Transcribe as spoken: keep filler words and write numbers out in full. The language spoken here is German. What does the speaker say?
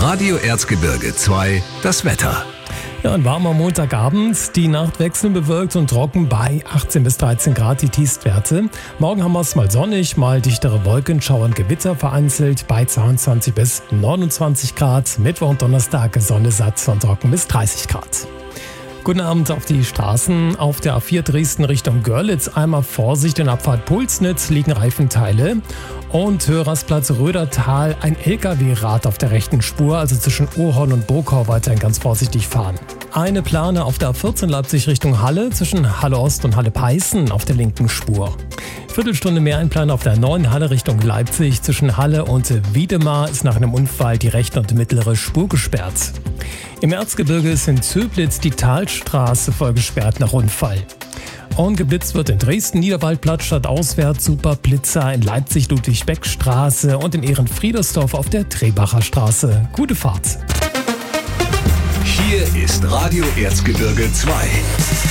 Radio Erzgebirge zwei, das Wetter. Ja, ein warmer Montagabend. Die Nacht wechseln bewölkt und trocken bei achtzehn bis dreizehn Grad die Tiefstwerte. Morgen haben wir es mal sonnig, mal dichtere Wolken, Schauer und Gewitter vereinzelt bei zweiundzwanzig bis neunundzwanzig Grad. Mittwoch und Donnerstag Sonne satt und trocken bis dreißig Grad. Guten Abend auf die Straßen. Auf der A vier Dresden Richtung Görlitz einmal Vorsicht in Abfahrt Pulsnitz liegen Reifenteile. Und Hörersplatz Rödertal ein L K W-Rad auf der rechten Spur, also zwischen Urhorn und Burgau weiterhin ganz vorsichtig fahren. Eine Plane auf der A vierzehn Leipzig Richtung Halle zwischen Halle Ost und Halle Peißen auf der linken Spur. Viertelstunde mehr Einplan auf der neuen Halle Richtung Leipzig zwischen Halle und Wiedemar ist nach einem Unfall die rechte und mittlere Spur gesperrt. Im Erzgebirge ist in Zöblitz die Talstraße voll gesperrt nach Unfall. Und geblitzt wird in Dresden, Niederwaldplatz stadtauswärts, Superblitzer in Leipzig Ludwig-Beck-Straße und in Ehrenfriedersdorf auf der Trebacher Straße. Gute Fahrt! Hier ist Radio Erzgebirge zwei.